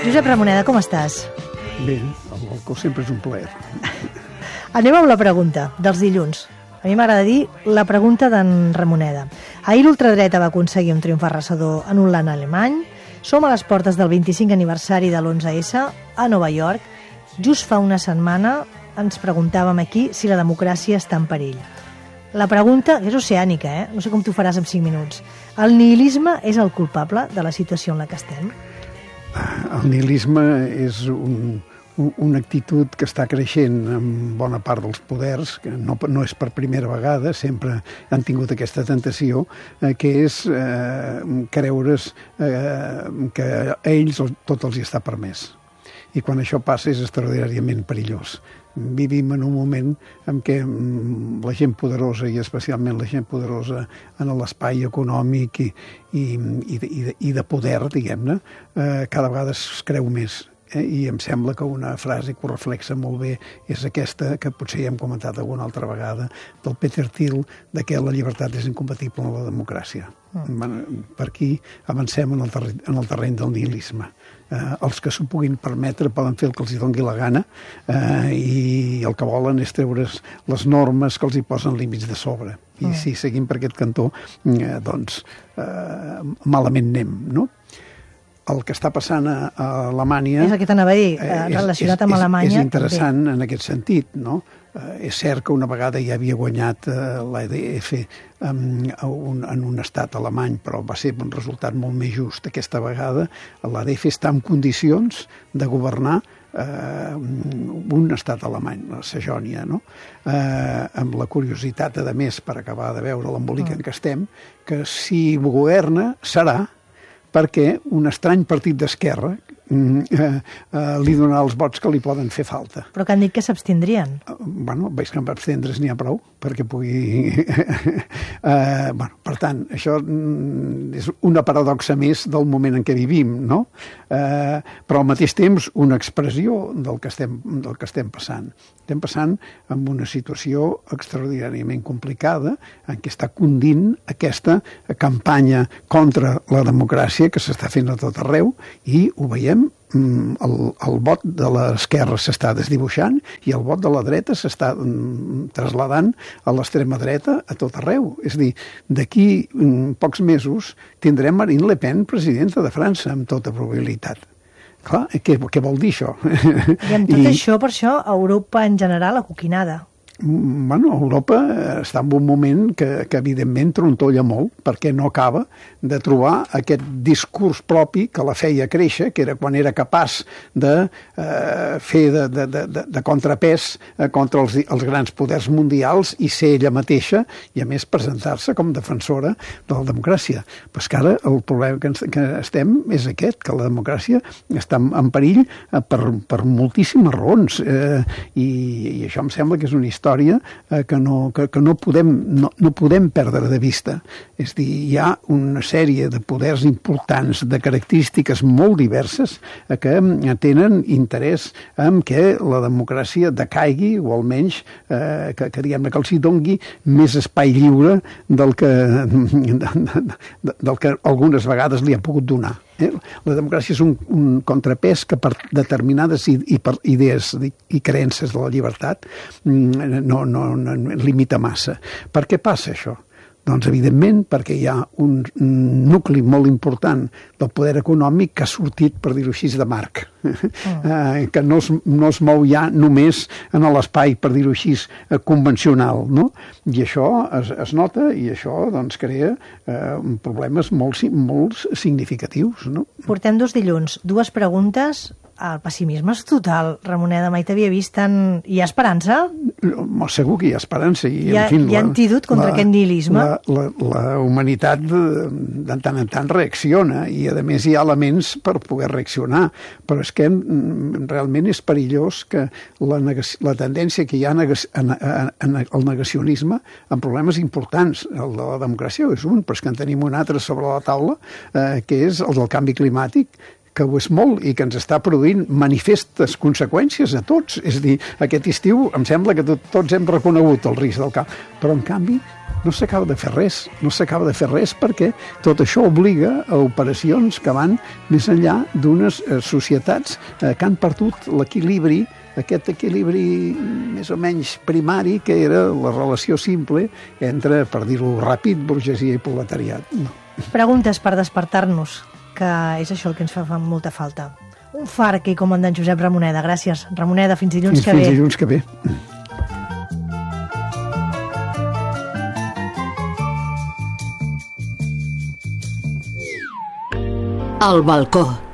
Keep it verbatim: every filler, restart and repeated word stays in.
Josep Ramoneda, com estàs? Bé, el balcó sempre és un plaer. Anem amb la pregunta dels dilluns. A mi m'agrada dir la pregunta d'en Ramoneda. Ahir l'ultradreta va aconseguir un triomf arrasador en un land alemany. Som a les portes del vint-i-cinc aniversari de l'onze essa a Nova York. Just fa una setmana ens preguntàvem aquí si la democràcia està en perill. La pregunta és oceànica, eh? No sé com t'ho faràs en cinc minuts. El nihilisme és el culpable de la situació en la que estem? El nihilisme és un, un, una actitud que està creixent en bona part dels poders, que no, no és per primera vegada, sempre han tingut aquesta tentació, eh, que és eh, creure's eh, que a ells tot els hi està permès. I quan això passa és extraordinàriament perillós. Vivim en un moment en què la gent poderosa, i especialment la gent poderosa en l'espai econòmic i, i, i, de, i de poder, diguem-ne, eh, cada vegada es creu més. Eh? I em sembla que una frase que ho reflexa molt bé és aquesta, que potser ja hem comentat alguna altra vegada, del Peter Thiel, de que la llibertat és incompatible amb la democràcia. Mm. Per aquí avancem en el terreny, en el terreny del nihilisme. Eh, els que s'ho puguin permetre poden fer el que els hi doni la gana eh, i el que volen és treure's les normes que els hi posen límits de sobre. I mm. si seguim per aquest cantó, eh, doncs eh, malament anem, no? El que està passant a, a Alemanya... És el que t'anava a dir, eh, relacionat amb és, Alemanya. És interessant bé. En aquest sentit, no? Eh, és cert que una vegada ja havia guanyat eh, l'A D F en un, en un estat alemany, però va ser un resultat molt més just. Aquesta vegada l'A D F està en condicions de governar eh, un estat alemany, la Sajònia, no? Eh, amb la curiositat, a més, per acabar de veure l'embolic en què estem, que si governa serà perquè un estrany partit d'esquerra eh, eh, li donarà els vots que li poden fer falta. Però que han dit que s'abstindrien. Uh, bueno, veig que amb abstendre's n'hi ha prou perquè pugui... uh, bueno, per tant, això és una paradoxa més del moment en què vivim, no? Uh, però al mateix temps una expressió del que estem, del que estem passant. Estem passant amb una situació extraordinàriament complicada en què està condint aquesta campanya contra la democràcia que s'està fent a tot arreu i ho veiem, el, el vot de l'esquerra s'està desdibuixant i el vot de la dreta s'està trasladant a l'extrema dreta a tot arreu. És a dir, d'aquí pocs mesos tindrem Marine Le Pen presidenta de França amb tota probabilitat. Clar, què, què vol dir això? I amb tot I... això, per això, Europa en general, acoquinada. Bueno, Europa està en un moment que, que evidentment trontolla molt perquè no acaba de trobar aquest discurs propi que la feia créixer, que era quan era capaç de eh, fer de, de, de, de contrapès eh, contra els, els grans poders mundials i ser ella mateixa i a més presentar-se com defensora de la democràcia. Però és que ara el problema que, ens, que estem és aquest, que la democràcia està en perill eh, per, per moltíssimes raons eh, i, i això em sembla que és una història que no, que, que no, podem, no, no podem perdre de vista. És a dir, hi ha una sèrie de poders importants, de característiques molt diverses, que tenen interès en que la democràcia decaigui, o almenys eh, que, que, diguem, que els hi dongui més espai lliure del que, de, de, del que algunes vegades li ha pogut donar. Eh? La democràcia és un, un contrapès que per determinades i, i per idees i creences de la llibertat no, no, no limita massa. Per què passa això? Doncs, evidentment, perquè hi ha un nucli molt important del poder econòmic que ha sortit, per dir-ho així, de marc. Oh. Que no es, no es mou ja només en l'espai, per dir-ho així, convencional, no? I això es, es nota i això doncs, crea eh, problemes molt, molt significatius, no? Portem dos dilluns, dues preguntes. El pessimisme és total. Ramoneda, mai t'havia vist tan... Hi ha esperança? No, segur que hi ha esperança. I, hi ha, en fi, hi ha antídot contra la, aquest nihilisme? La, la, la humanitat de, de tant en tant reacciona i, a més, hi ha elements per poder reaccionar. Però és que realment és perillós que la, la tendència que hi ha en, en, en el negacionisme en problemes importants. El de la democràcia és un, però és que en tenim un altre sobre la taula, eh, que és el del canvi climàtic, que ho és molt i que ens està produint manifestes conseqüències a tots. És a dir, aquest estiu em sembla que tot, tots hem reconegut el risc del camp, però en canvi no s'acaba de fer res, no s'acaba de fer res perquè tot això obliga a operacions que van més enllà d'unes eh, societats eh, que han perdut l'equilibri, aquest equilibri més o menys primari que era la relació simple entre, per dir-ho ràpid, burgesia i proletariat. No. Preguntes per despertar-nos, que és això el que ens fa, fa molta falta. Un far aquí, comandant Josep Ramoneda. Gràcies, Ramoneda. Fins dilluns fins, que ve. Fins dilluns que ve. El balcó.